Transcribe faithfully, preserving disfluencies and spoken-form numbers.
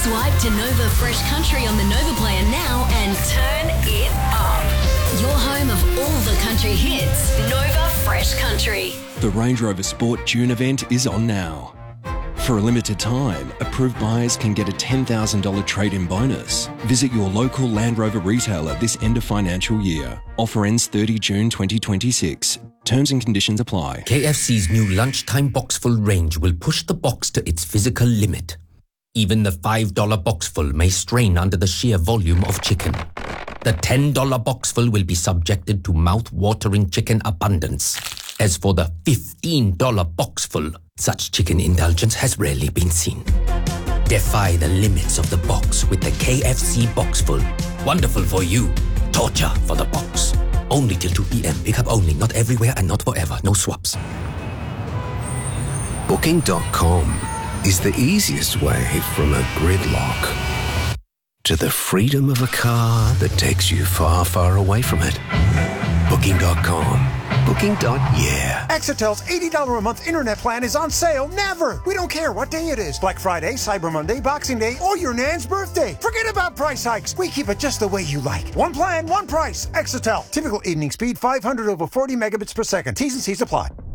Swipe to Nova Fresh Country on the Nova Player now and turn it up. Your home of all the country hits, Nova Fresh Country. The Range Rover Sport June event is on now. For a limited time, approved buyers can get a ten thousand dollars trade-in bonus. Visit your local Land Rover retailer this end of financial year. Offer ends thirtieth of June twenty twenty-six. Terms and conditions apply. K F C's new lunchtime boxful range will push the box to its physical limit. Even the five dollar boxful may strain under the sheer volume of chicken. The ten dollar boxful will be subjected to mouth-watering chicken abundance. As for the fifteen dollar boxful, such chicken indulgence has rarely been seen. Defy the limits of the box with the K F C Boxful. Wonderful for you. Torture for the box. Only till two p.m. Pick up only. Not everywhere and not forever. No swaps. Booking dot com is the easiest way from a gridlock to the freedom of a car that takes you far, far away from it. Booking dot com. Booking. Yeah. Exitel's eighty dollars a month internet plan is on sale never. We don't care what day it is. Black Friday, Cyber Monday, Boxing Day, or your nan's birthday. Forget about price hikes. We keep it just the way you like. One plan, one price. Exitel. Typical evening speed five hundred over forty megabits per second. T's and C's apply.